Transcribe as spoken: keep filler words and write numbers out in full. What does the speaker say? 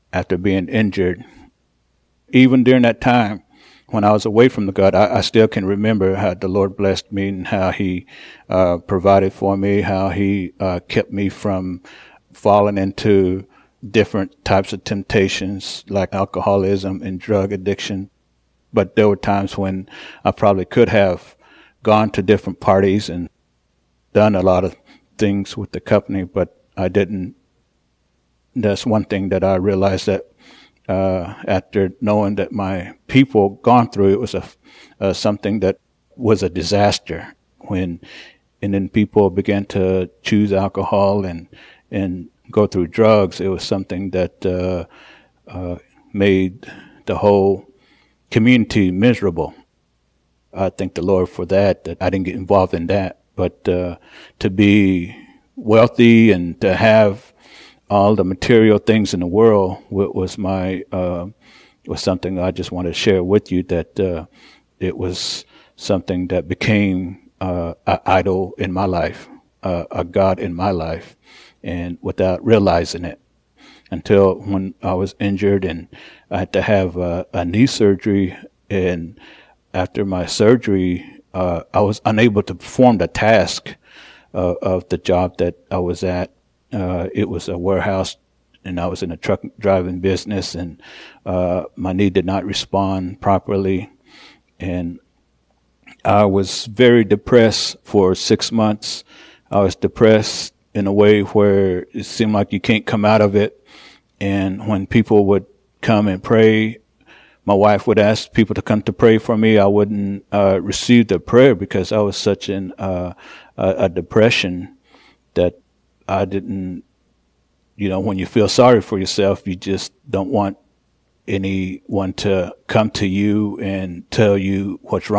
after being injured. Even during that time, when I was away from the God, I, I still can remember how the Lord blessed me and how He uh, provided for me, how He uh, kept me from falling into different types of temptations like alcoholism and drug addiction. But there were times when I probably could have gone to different parties and done a lot of things with the company, but I didn't. That's one thing that I realized, that uh, after knowing that my people gone through, it was a uh, something that was a disaster. When and then people began to choose alcohol and and go through drugs, it was something that uh, uh, made the whole community miserable. I thank the Lord for that, that I didn't get involved in that. But uh, to be wealthy and to have all the material things in the world was my uh, was something I just wanted to share with you, that uh, it was something that became uh, an idol in my life, uh, a God in my life, and without realizing it, until when I was injured and I had to have a, a knee surgery. And after my surgery, uh, I was unable to perform the task uh, of the job that I was at. Uh, it was a warehouse, and I was in a truck driving business, and uh, my knee did not respond properly. And I was very depressed for six months. I was depressed in a way where it seemed like you can't come out of it. And when people would come and pray, my wife would ask people to come to pray for me. I wouldn't uh, receive the prayer because I was such in uh, a, a depression that I didn't, you know, when you feel sorry for yourself, you just don't want anyone to come to you and tell you what's wrong